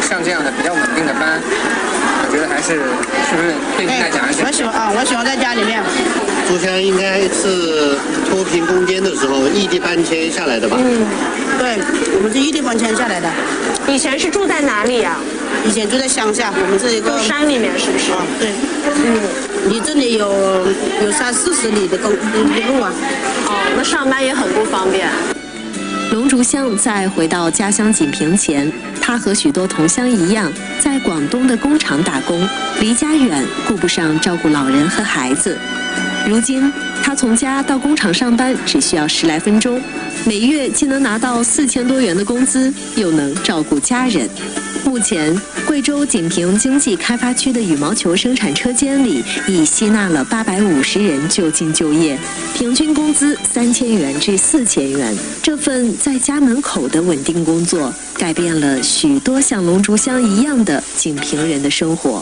像这样的比较稳定的班，我觉得还是不是对您来讲还是？ 我喜欢在家里面。 朱香应该是脱贫攻坚的时候异地搬迁下来的吧？ 对，我们是异地搬迁下来的。 以前是住在哪里呀？ 以前住在乡下，我们是一个山里面，是不是？ 对，离这里有30-40里的路啊。 哦，那上班也很不方便。 龙竹香在回到家乡锦屏前，他和许多同乡一样，在广东的工厂打工，离家远，顾不上照顾老人和孩子。如今，他从家到工厂上班只需要10来分钟，每月既能拿到4000多元的工资，又能照顾家人。目前，贵州锦屏经济开发区的羽毛球生产车间里已吸纳了850人就近就业，平均工资3000元至4000元。这份在家门口的稳定工作，改变了许多像龙竹香一样的锦屏人的生活。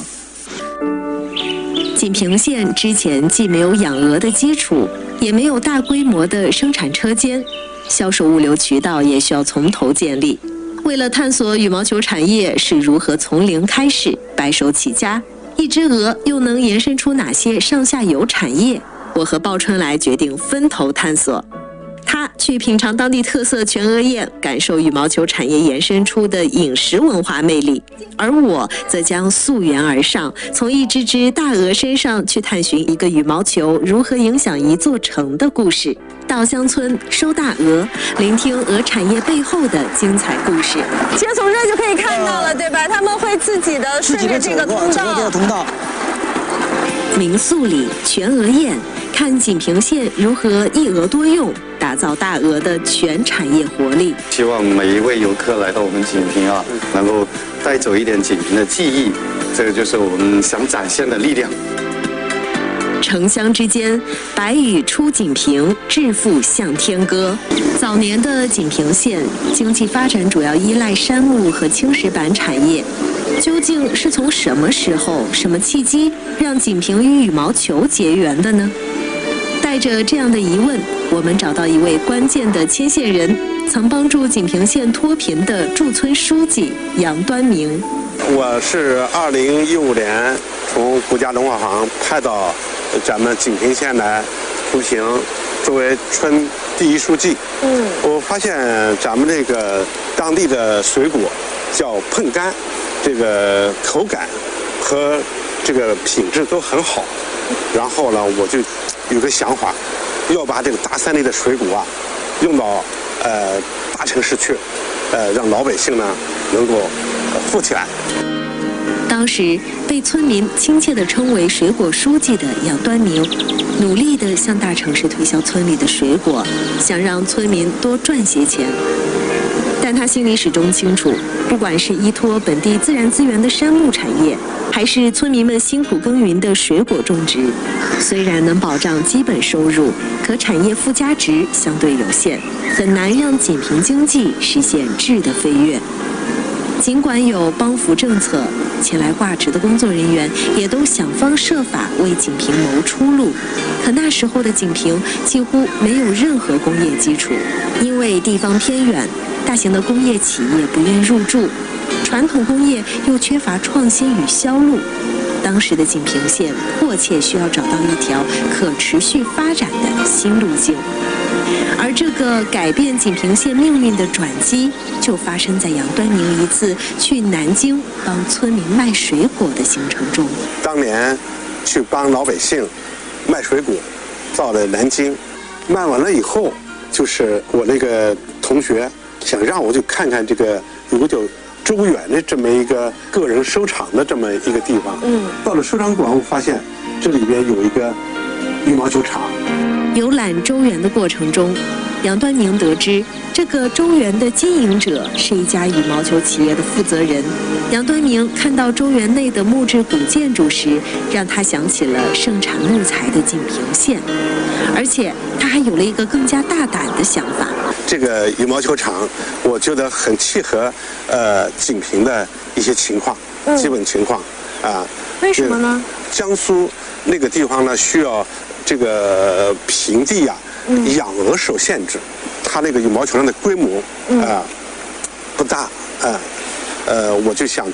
锦屏县之前既没有养鹅的基础，也没有大规模的生产车间，销售物流渠道也需要从头建立。为了探索羽毛球产业是如何从零开始、白手起家，一只鹅又能延伸出哪些上下游产业，我和鲍春来决定分头探索。他去品尝当地特色全鹅宴，感受羽毛球产业延伸出的饮食文化魅力，而我则将溯源而上，从一只只大鹅身上去探寻一个羽毛球如何影响一座城的故事。到乡村收大鹅，聆听鹅产业背后的精彩故事。 其实从这就可以看到了，对吧？他们会自己的顺着这个通道。 民宿里全鹅宴，看锦屏县如何一鹅多用，打造大鹅的全产业活力。 希望每一位游客来到我们锦屏啊，能够带走一点锦屏的记忆，这个就是我们想展现的力量。 城乡之间，白羽出锦屏，致富向天歌。早年的锦屏县经济发展主要依赖杉木和青石板产业，究竟是从什么时候、什么契机让锦屏与羽毛球结缘的呢？带着这样的疑问，我们找到一位关键的牵线人，曾帮助锦屏县脱贫的驻村书记杨端明。 我是2015年从国家农化行派到咱们锦屏县来出行，作为村第一书记。我发现咱们这个当地的水果叫碰柑，这个口感和这个品质都很好。然后呢，我就有个想法，要把这个大山里的水果啊用到大城市去，让老百姓呢能够富起来。 当时被村民亲切地称为水果书记的杨端明，努力地向大城市推销村里的水果，想让村民多赚些钱。但他心里始终清楚，不管是依托本地自然资源的杉木产业，还是村民们辛苦耕耘的水果种植，虽然能保障基本收入，可产业附加值相对有限，很难让锦屏经济实现质的飞跃。尽管有帮扶政策，前来挂职的工作人员也都想方设法为锦屏谋出路，可那时候的锦屏几乎没有任何工业基础，因为地方偏远，大型的工业企业不愿入驻，传统工业又缺乏创新与销路。当时的锦屏县迫切需要找到一条可持续发展的新路径，而这个改变锦屏县命运的转机，就发生在杨端明一次去南京帮村民卖水果的行程中。 当年去帮老百姓卖水果，到了南京，卖完了以后，就是我那个同学想让我去看看这个有个叫周远的这么一个个人收藏的这么一个地方。到了收藏馆，我发现这里边有一个羽毛球场。 游览周园的过程中，杨端明得知这个周园的经营者是一家羽毛球企业的负责人。杨端明看到周园内的木质古建筑时，让他想起了盛产木材的锦屏县，而且他还有了一个更加大胆的想法。 这个羽毛球场，我觉得很契合锦屏的一些情况，基本情况啊。 为什么呢？ 江苏那个地方呢，需要这个平地啊，养鹅受限制，它那个羽毛球场的规模不大我就想